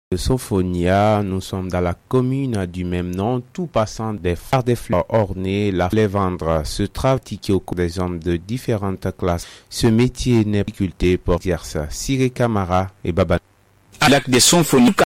de Sophonia, nous sommes dans la commune du même nom, tout passant des phares des fleurs ornées, les vendre, se pratiquer au cours des hommes de différentes classes. Ce métier n'est pas difficulté pour exercer. Siré Camara et Baba. À l'acte des symphonies